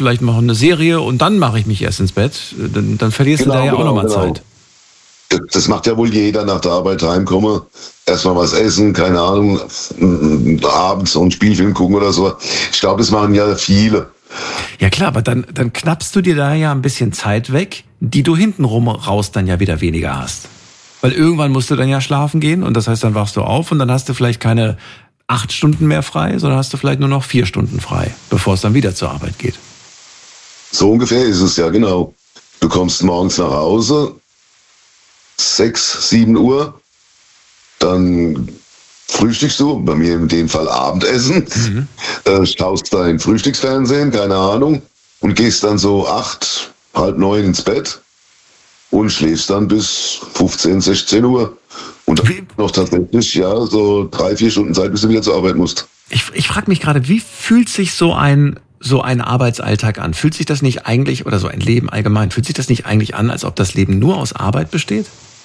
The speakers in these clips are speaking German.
vielleicht noch eine Serie und dann mache ich mich erst ins Bett. Dann verlierst du da ja auch nochmal Zeit. Das macht ja wohl jeder nach der Arbeit heimkomme. Erstmal was essen, keine Ahnung, abends so einen Spielfilm gucken oder so. Ich glaube, das machen ja viele. Ja klar, aber dann knappst du dir da ja ein bisschen Zeit weg, die du hintenrum raus dann ja wieder weniger hast. Weil irgendwann musst du dann ja schlafen gehen und das heißt, dann wachst du auf und dann hast du vielleicht keine 8 Stunden mehr frei, sondern hast du vielleicht nur noch 4 Stunden frei, bevor es dann wieder zur Arbeit geht. So ungefähr ist es ja, genau. Du kommst morgens nach Hause, 6, 7 Uhr, dann frühstückst du, bei mir in dem Fall Abendessen, schaust dein Frühstücksfernsehen, keine Ahnung, und gehst dann so 8, halb 9 ins Bett und schläfst dann bis 15, 16 Uhr. Und dann noch tatsächlich, ja, so 3, 4 Stunden Zeit, bis du wieder zur Arbeit musst. Ich frage mich gerade, wie fühlt sich so ein Arbeitsalltag an? Fühlt sich das nicht eigentlich, oder so ein Leben allgemein, fühlt sich das nicht eigentlich an, als ob das Leben nur aus Arbeit besteht?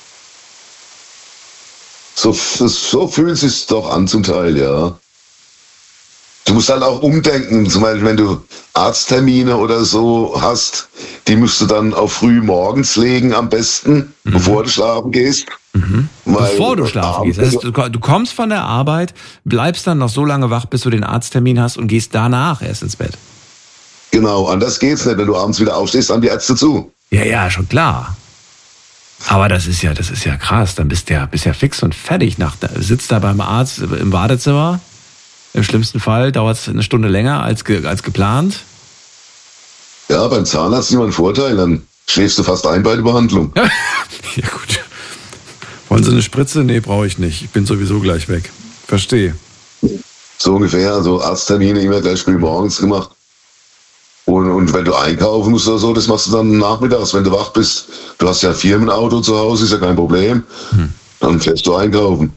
So fühlt es sich doch an zum Teil, ja. Du musst halt auch umdenken, zum Beispiel wenn du Arzttermine oder so hast, die musst du dann auf früh morgens legen am besten, bevor du schlafen gehst. Bevor du schlafen gehst. Das heißt, du kommst von der Arbeit, bleibst dann noch so lange wach, bis du den Arzttermin hast und gehst danach erst ins Bett. Genau, anders geht's nicht. Wenn du abends wieder aufstehst, haben die Ärzte zu. Ja, schon klar. Aber das ist ja krass. Dann bist ja fix und fertig. Sitzt da beim Arzt im Wartezimmer. Im schlimmsten Fall dauert es eine Stunde länger als geplant. Ja, beim Zahnarzt ist immer ein Vorteil. Dann schläfst du fast ein bei der Behandlung. Ja, gut. Wollen Sie eine Spritze? Nee, brauche ich nicht. Ich bin sowieso gleich weg. Verstehe. So ungefähr. Also Arzttermine immer gleich früh morgens gemacht. Und wenn du einkaufen musst oder so, das machst du dann nachmittags, wenn du wach bist. Du hast ja ein Firmenauto zu Hause, ist ja kein Problem. Dann fährst du einkaufen.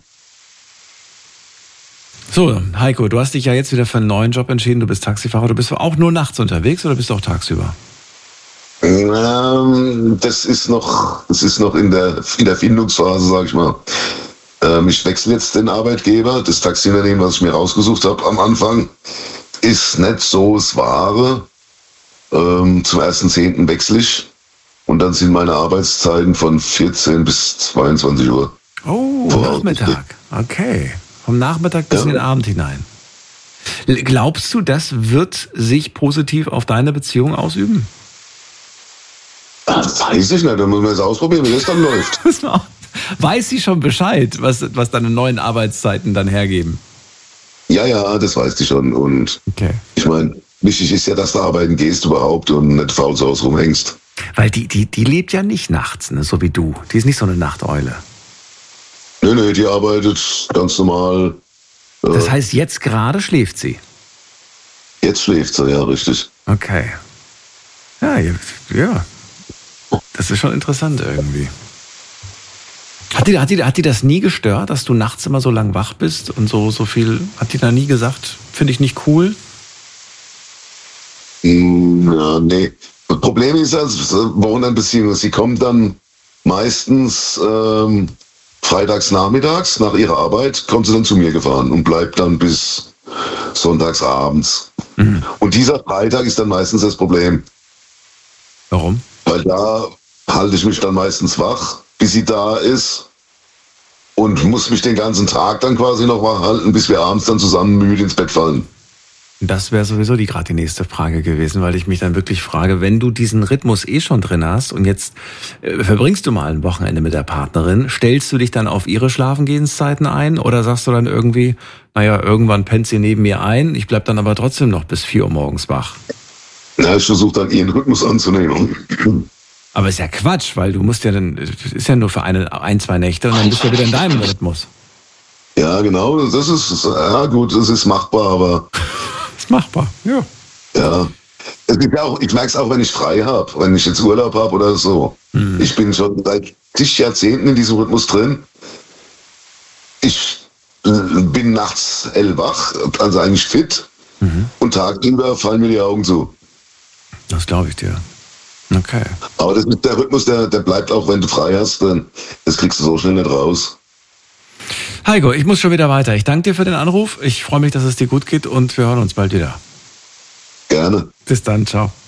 So, Heiko, du hast dich ja jetzt wieder für einen neuen Job entschieden. Du bist Taxifahrer. Du bist auch nur nachts unterwegs oder bist du auch tagsüber? Das ist noch in der Findungsphase, sag ich mal. Ich wechsle jetzt den Arbeitgeber. Das Taxiunternehmen, was ich mir rausgesucht habe am Anfang, ist nicht so das Wahre. Zum 1.10. wechsle ich. Und dann sind meine Arbeitszeiten von 14 bis 22 Uhr. Oh, Nachmittag. Okay. Vom Nachmittag bis in den Abend hinein. Glaubst du, das wird sich positiv auf deine Beziehung ausüben? Weiß ich nicht, dann müssen wir es ausprobieren, wie das dann läuft. Weiß sie schon Bescheid, was deine neuen Arbeitszeiten dann hergeben? Ja, das weiß sie schon. Und Ich meine, wichtig ist ja, dass du arbeiten gehst überhaupt und nicht faul zu Hause rumhängst. Weil die lebt ja nicht nachts, ne, so wie du. Die ist nicht so eine Nachteule. Nee, die arbeitet ganz normal. Das heißt, jetzt gerade schläft sie? Jetzt schläft sie, ja, richtig. Okay. Ja. Das ist schon interessant irgendwie. Hat die das nie gestört, dass du nachts immer so lang wach bist und so viel? Hat die da nie gesagt, finde ich nicht cool? Ja, nee. Das Problem ist ja, Wochenendbeziehung. Sie kommt dann meistens freitags nachmittags nach ihrer Arbeit, kommt sie dann zu mir gefahren und bleibt dann bis sonntags abends. Und dieser Freitag ist dann meistens das Problem. Warum? Weil da halte ich mich dann meistens wach, bis sie da ist und muss mich den ganzen Tag dann quasi noch wach halten, bis wir abends dann zusammen müde ins Bett fallen. Das wäre sowieso gerade die nächste Frage gewesen, weil ich mich dann wirklich frage, wenn du diesen Rhythmus schon drin hast und jetzt verbringst du mal ein Wochenende mit der Partnerin, stellst du dich dann auf ihre Schlafengehenszeiten ein oder sagst du dann irgendwie, irgendwann pennt sie neben mir ein, ich bleib dann aber trotzdem noch bis 4 Uhr morgens wach? Ja, ich versuche dann ihren Rhythmus anzunehmen. Aber ist ja Quatsch, weil du musst ja dann, ist ja nur für 1, 2 Nächte und dann bist du wieder in deinem Rhythmus. Ja, genau, das ist machbar, aber... Ist machbar, ja. Ja. Es gibt ja auch, ich merke es auch, wenn ich frei habe, wenn ich jetzt Urlaub habe oder so. Ich bin schon seit zig Jahrzehnten in diesem Rhythmus drin. Ich bin nachts hell wach, also eigentlich fit. Und tagsüber fallen mir die Augen zu. Das glaube ich dir. Okay. Aber das ist der Rhythmus, der bleibt auch, wenn du frei hast. Das kriegst du so schnell nicht raus. Heiko, ich muss schon wieder weiter. Ich danke dir für den Anruf. Ich freue mich, dass es dir gut geht und wir hören uns bald wieder. Gerne. Bis dann, ciao.